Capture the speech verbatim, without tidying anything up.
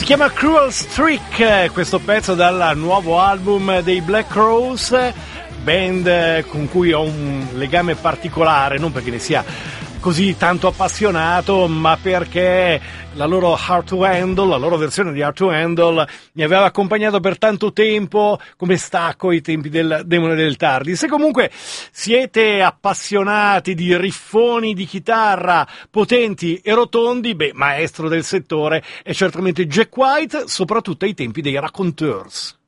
chiama Cruel Streak, questo pezzo dal nuovo album dei Black Crowes, band con cui ho un legame particolare, non perché ne sia così tanto appassionato, ma perché la loro Hard to Handle, la loro versione di Hard to Handle mi aveva accompagnato per tanto tempo come stacco ai tempi del Demone del Tardis. Se comunque siete appassionati di riffoni di chitarra potenti e rotondi, beh, maestro del settore è certamente Jack White, soprattutto ai tempi dei Raconteurs.